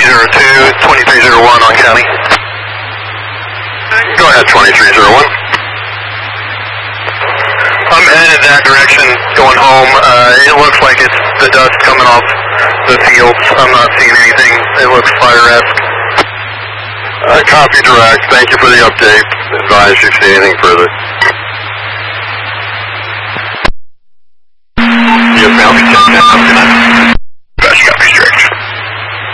2301 on county. Go ahead, 2301. I'm headed that direction, going home. It looks like it's the dust coming off the fields. I'm not seeing anything. It looks fire-esque. Copy direct. Thank you for the update. Advise if you see anything further. Yes, ma'am.